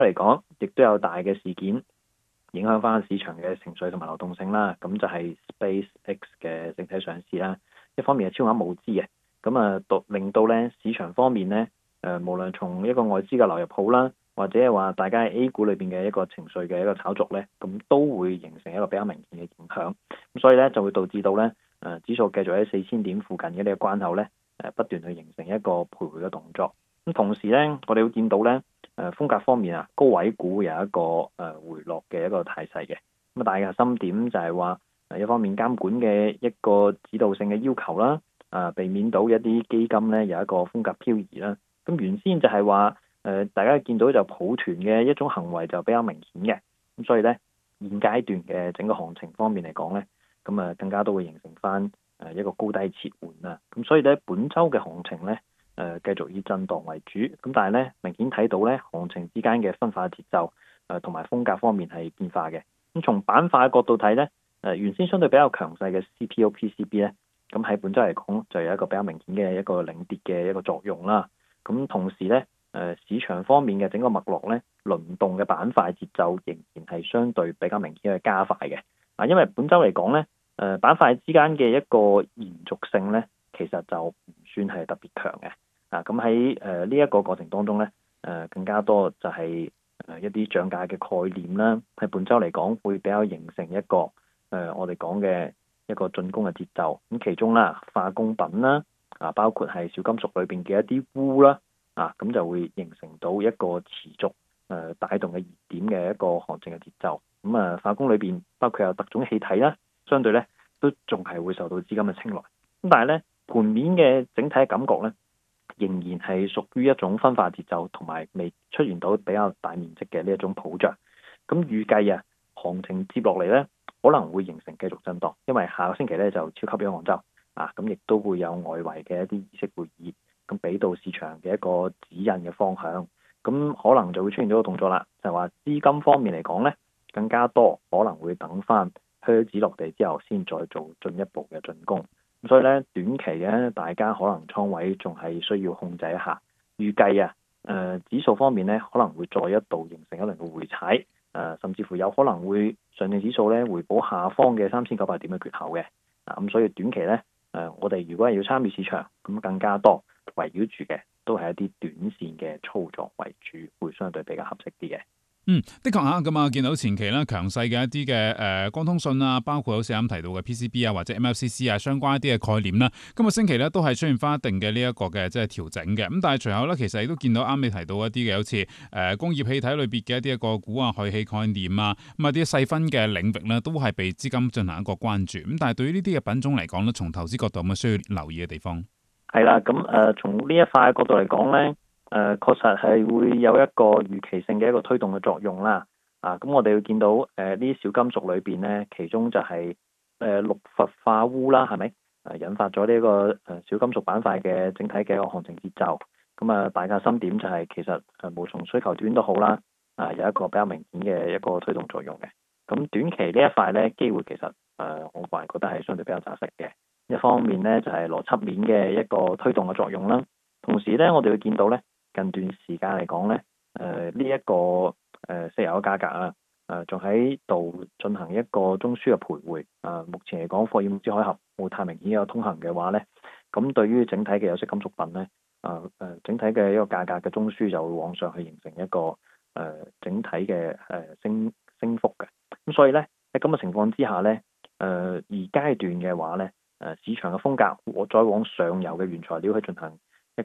嚟講，亦都有大嘅事件影響翻市場嘅情緒同埋流動性啦。咁就係 SpaceX 嘅整體上市啦。一方面係超額募資嘅，咁令到咧市場方面咧無論從一個外資嘅流入好啦，或者係話大家喺 A 股裏邊嘅一個情緒嘅一個炒作咧，咁都會形成一個比較明顯嘅影響。咁所以咧就會導致到咧指數繼續喺4000點附近嘅呢個關口咧不斷去形成一個徘徊嘅動作。咁同時咧，我哋會見到咧風格方面高位股有一個回落嘅一個態勢嘅。咁大嘅核心點就係話一方面監管嘅一個指導性嘅要求啦，避免到一啲基金咧有一個風格漂移啦。咁原先就係話大家見到就抱團嘅一種行為就比較明顯嘅。咁所以咧現階段嘅整個行情方面嚟講咧，咁更加都會形成翻一個高低切換啦。咁所以咧本週嘅行情咧繼續以震盪為主。咁但係咧明顯睇到咧行情之間嘅分化節奏同埋風格方面係變化嘅。咁從板塊嘅角度睇咧，原先相對比較強勢嘅 CPO、PCB 咧，咁喺本週嚟講就有一個比較明顯嘅一個領跌嘅一個作用啦。咁同時咧市場方面嘅整個脈絡咧，輪動嘅板塊節奏仍然係相對比較明顯嘅加快嘅。因為本週嚟講咧板塊之間嘅一個延續性咧，其實就唔算係特別強嘅。咁喺呢一個過程當中咧更加多就係一啲漲價嘅概念啦，喺本週嚟講會比較形成一個我哋講嘅一個進攻嘅節奏。咁其中啦化工品啦包括係小金屬裏邊嘅一啲鎢啦咁就會形成到一個持續帶動嘅熱點嘅一個行情嘅節奏。咁化工裏邊包括有特種氣體啦，相對咧都仲係會受到資金嘅青睞。咁但係咧盤面嘅整體感覺咧，仍然係屬於一種分化節奏，同埋未出現到比較大面積嘅呢一種普漲。咁預計行情接落嚟咧可能會形成繼續震盪，因為下個星期咧就超級央行週咁亦都會有外圍嘅一啲議息會議，咁俾到市場嘅一個指引嘅方向。咁可能就會出現咗個動作啦，就係話資金方面嚟講咧，更加多可能會等翻靴子落地之後，先再做進一步嘅進攻。所以咧短期咧，大家可能倉位仲係需要控制一下。預計指數方面咧可能會再一度形成一輪嘅回踩，甚至乎有可能會上證指數咧回補下方嘅3900點嘅缺口嘅。咁所以短期咧我哋如果係要參與市場，咁更加多圍繞住嘅都係一啲短線嘅操作為主，會相對比較合適啲嘅。 的確嚇咁見到前期咧強勢嘅一啲嘅光通訊啊，包括好似啱提到嘅 PCB 或者 MLCC 相關一啲嘅概念啦，今個星期咧都係出現翻一定嘅呢一個嘅即係調整嘅。咁但係隨後咧，其實亦都見到啱你提到一啲嘅好似工業氣體裏邊嘅一啲個股氦氣概念啊，咁啲細分嘅領域咧都係被資金進行一個關注。咁但係對於呢啲嘅品種嚟講咧，從投資角度有冇需要留意嘅地方？係啦，咁從呢一塊角度嚟講咧，確實係會有一個預期性嘅一個推動嘅作用啦。咁我哋會見到呢啲小金屬裏邊咧，其中就係氯氟化鎢啦，係咪引發咗呢個小金屬板塊嘅整體嘅一個行情節奏？咁大家心點就係其實無從需求端都好啦，有一個比較明顯嘅一個推動作用嘅。咁短期呢一塊咧機會其實我個人覺得係相對比較窄息嘅。一方面咧就係邏輯面嘅一個推動嘅作用啦，同時咧我哋會見到咧近段時間嚟講咧呢一個石油嘅價格仲喺度進行一個中樞嘅徘徊。目前嚟講霍爾木茲海峽冇太明顯嘅通行嘅話咧，咁對於整體嘅有色金屬品咧整體嘅一個價格嘅中樞就會往上去形成一個整體嘅升幅嘅。咁所以咧喺咁嘅情況之下咧而階段嘅話咧市場嘅風格再往上游嘅原材料去進行